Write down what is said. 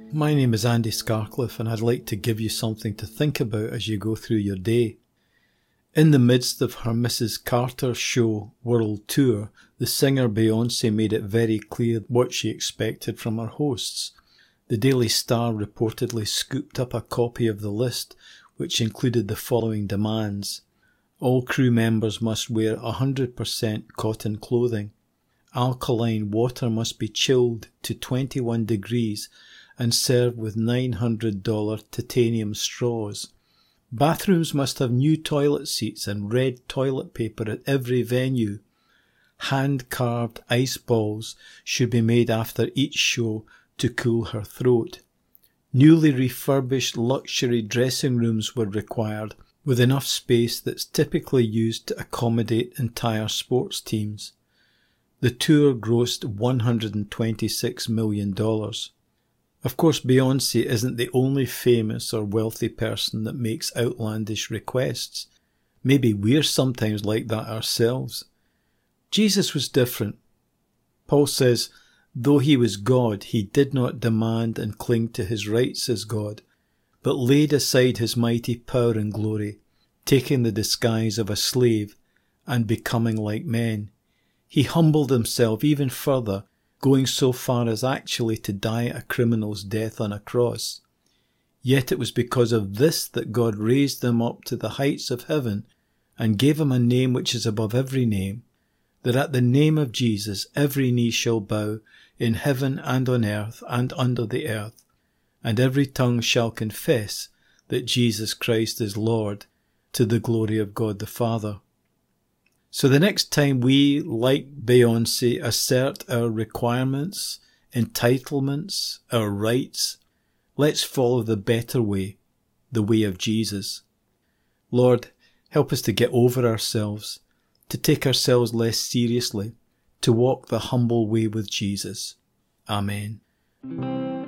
My name is Andy Scarcliffe, and I'd like to give you something to think about as you go through your day. In the midst of her Mrs. Carter Show World Tour, the singer Beyoncé made it very clear what she expected from her hosts. The Daily Star reportedly scooped up a copy of the list, which included the following demands. All crew members must wear 100% cotton clothing. Alkaline water must be chilled to 21 degrees and served with $900 titanium straws. Bathrooms must have new toilet seats and red toilet paper at every venue. Hand-carved ice balls should be made after each show to cool her throat. Newly refurbished luxury dressing rooms were required, with enough space that's typically used to accommodate entire sports teams. The tour grossed $126 million. Of course, Beyoncé isn't the only famous or wealthy person that makes outlandish requests. Maybe we're sometimes like that ourselves. Jesus was different. Paul says, though he was God, he did not demand and cling to his rights as God, but laid aside his mighty power and glory, taking the disguise of a slave and becoming like men. He humbled himself even further, going so far as actually to die a criminal's death on a cross. Yet it was because of this that God raised him up to the heights of heaven and gave him a name which is above every name, that at the name of Jesus every knee shall bow in heaven and on earth and under the earth, and every tongue shall confess that Jesus Christ is Lord, to the glory of God the Father. So the next time we, like Beyoncé, assert our requirements, entitlements, our rights, let's follow the better way, the way of Jesus. Lord, help us to get over ourselves, to take ourselves less seriously, to walk the humble way with Jesus. Amen.